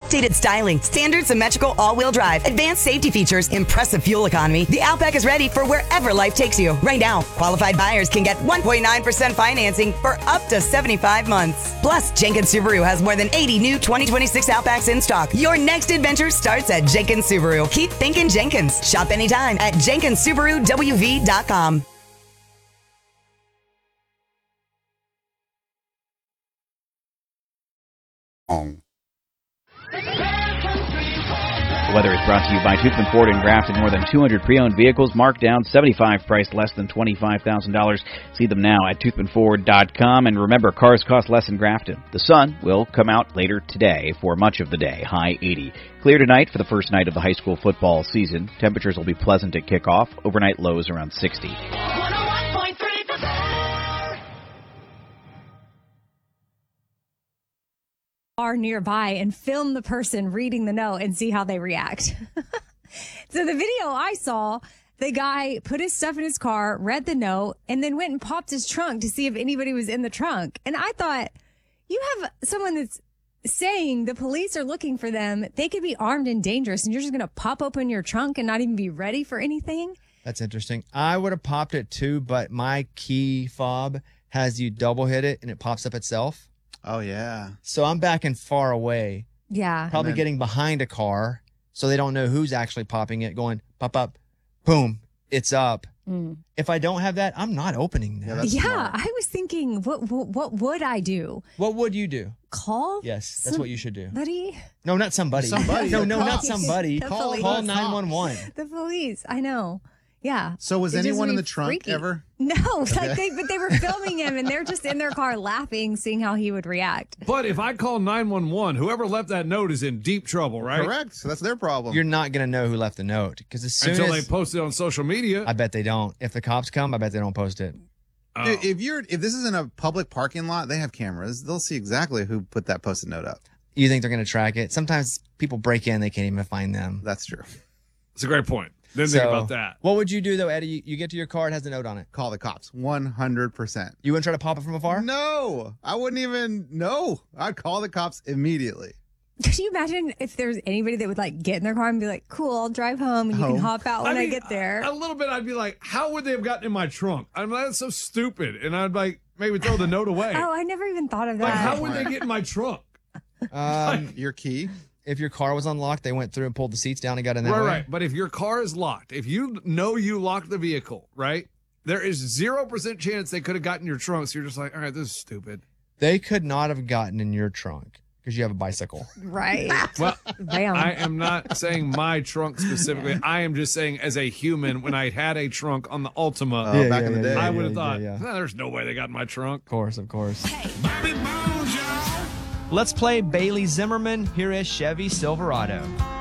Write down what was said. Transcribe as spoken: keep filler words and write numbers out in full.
Updated styling, standard symmetrical all-wheel drive, advanced safety features, impressive fuel economy. The Outback is ready for wherever life takes you. Right now, qualified buyers can get one point nine percent financing for up to seventy-five months. Plus, Jenkins Subaru has more than eighty new twenty twenty-six Outbacks in stock. Your next adventure starts at Jenkins Subaru. Keep thinking Jenkins. Shop anytime at jenkins subaru w v dot com. The weather is brought to you by Toothman Ford in Grafton. More than two hundred pre-owned vehicles marked down, seventy-five priced less than twenty-five thousand dollars. See them now at toothman ford dot com. And remember, cars cost less in Grafton. The sun will come out later today for much of the day, high eighty. Clear tonight for the first night of the high school football season. Temperatures will be pleasant at kickoff. Overnight lows around sixty. Are nearby and film the person reading the note and see how they react. So the video I saw, the guy put his stuff in his car, read the note, and then went and popped his trunk to see if anybody was in the trunk. And I thought, you have someone that's saying the police are looking for them. They could be armed and dangerous, and you're just going to pop open your trunk and not even be ready for anything? That's interesting. I would have popped it too, but my key fob has you double hit it and it pops up itself. Oh, yeah. So I'm backing far away. Yeah. Probably then, getting behind a car so they don't know who's actually popping it, going pop up, boom, it's up. Mm. If I don't have that, I'm not opening that. Yeah, yeah I was thinking, what, what what would I do? What would you do? Call? Yes, that's what you should do. Somebody? No, not somebody. Somebody. no, no, not somebody. Call, call nine one one. The police. I know. Yeah. So was it anyone in the trunk freaky. ever? No, like they, but they were filming him and they're just in their car laughing, seeing how he would react. But if I call nine one one, whoever left that note is in deep trouble, right? Correct. So that's their problem. You're not going to know who left the note because as soon Until as, they post it on social media. I bet they don't. If the cops come, I bet they don't post it. Oh. Dude, if you're if this is in a public parking lot, they have cameras. They'll see exactly who put that post-it note up. You think they're going to track it? Sometimes people break in, they can't even find them. That's true. It's a great point. Didn't so, think about that. What would you do, though, Eddie? You, you get to your car, it has a note on it. Call the cops. one hundred percent. You wouldn't try to pop it from afar? No. I wouldn't even, no. I'd call the cops immediately. Could you imagine if there's anybody that would like get in their car and be like, cool, I'll drive home and you home. can hop out when I, I mean, get there? A, a little bit, I'd be like, how would they have gotten in my trunk? I'm like, that's so stupid. And I'd like, maybe throw the note away. Oh, I never even thought of that. Like, how would they get in my trunk? Um, Your key? If your car was unlocked, they went through and pulled the seats down and got in that Right, way? right. But if your car is locked, if you know you locked the vehicle, right, there is zero percent chance they could have gotten your trunk. So you're just like, all right, this is stupid. They could not have gotten in your trunk because you have a bicycle. Right. Well, Bam. I am not saying my trunk specifically. I am just saying as a human, when I had a trunk on the Altima, Oh, back in the day. I yeah, would have yeah, thought, yeah. "Nah, there's no way they got in my trunk. Of course, of course. Let's play Bailey Zimmerman. Here is Chevy Silverado.